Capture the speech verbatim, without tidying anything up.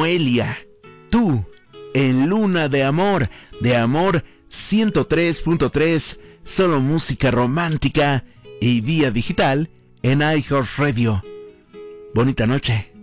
Noelia. Tú, en Luna de Amor, de Amor ciento tres punto tres, solo música romántica y vía digital en iHeartRadio. Bonita noche.